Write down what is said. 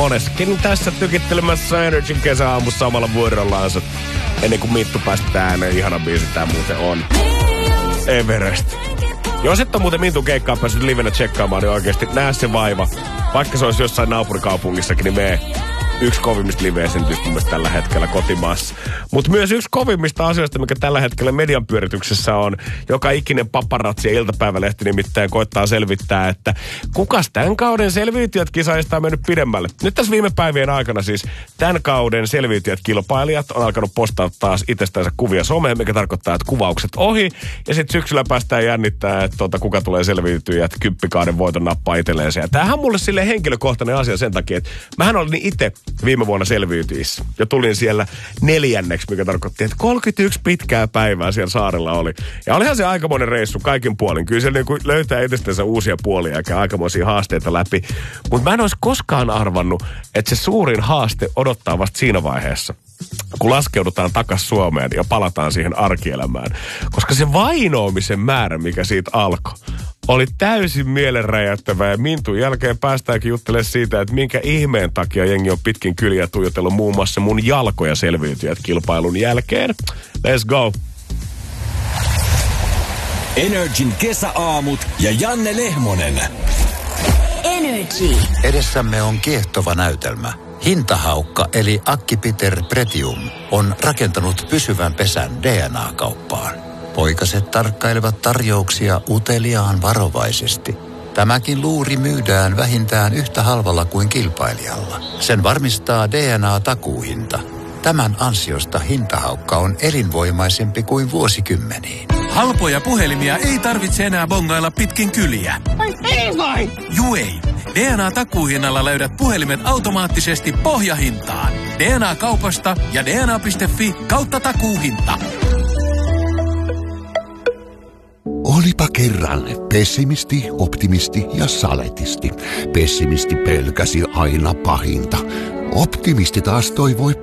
Moneskin tässä tykittelemässä Energyn kesäaamussa omalla vuorollaansa. Ennen kuin Mittu päästetään ääneen, ihana biisi tää muuten on. Everest. Jos et ole muuten Mintun keikkaa päässyt livenä tsekkaamaan, niin oikeesti näe se vaiva. Vaikka se olisi jossain naapurikaupungissakin, niin mee. Yksi kovimmista live-esiintyistä mun mielestä tällä hetkellä kotimaassa. Mutta myös yksi kovimmista asioista, mikä tällä hetkellä median pyörityksessä on, joka ikinen paparazzi ja iltapäivälehti nimittäin koittaa selvittää, että kukas tämän kauden selviytyjät-kisaajista on mennyt pidemmälle. Nyt tässä viime päivien aikana siis tämän kauden selviytyjät-kilpailijat on alkanut postaa taas itsestänsä kuvia someen, mikä tarkoittaa, että kuvaukset ohi. Ja sitten syksyllä päästään jännittää, että kuka tulee selviytyjät 10 voiton nappaa itselleen. Ja tämähän on mulle silleen henkilökohtainen asia sen takia, että mähän olin itse viime vuonna selviytyissä. Ja tulin siellä 4., mikä tarkoitti, että 31 pitkää päivää siellä saarella oli. Ja olihan se aikamoinen reissu kaikin puolin. Kyllä se niinku löytää itsestänsä uusia puolia ja käy aikamoisia haasteita läpi. Mutta mä en olisi koskaan arvannut, että se suurin haaste odottaa vasta siinä vaiheessa, kun laskeudutaan takas Suomeen ja palataan siihen arkielämään. Koska se vainoamisen määrä, mikä siitä alkoi, oli täysin mielenräjäyttävää ja Mintun jälkeen päästäänkin juttelemaan siitä, että minkä ihmeen takia jengi on pitkin kyliä tuijotellut muun muassa mun jalkoja selviytyjät kilpailun jälkeen. Let's go! Energin kesäaamut ja Janne Lehmonen. Energy. Edessämme on kiehtova näytelmä. Hintahaukka eli Akki-Peter Pretium on rakentanut pysyvän pesän DNA-kauppaan. Poikaset tarkkailevat tarjouksia uteliaan varovaisesti. Tämäkin luuri myydään vähintään yhtä halvalla kuin kilpailijalla. Sen varmistaa DNA-takuuhinta. Tämän ansiosta hintahaukka on elinvoimaisempi kuin vuosikymmeniin. Halpoja puhelimia ei tarvitse enää bongailla pitkin kyliä. Ai ei vai? Juu ei. DNA-takuuhinnalla löydät puhelimet automaattisesti pohjahintaan. DNA-kaupasta ja dna.fi/takuuhinta. Olipa kerran pessimisti, optimisti ja saletisti. Pessimisti pelkäsi aina pahinta. Optimisti taas toivoi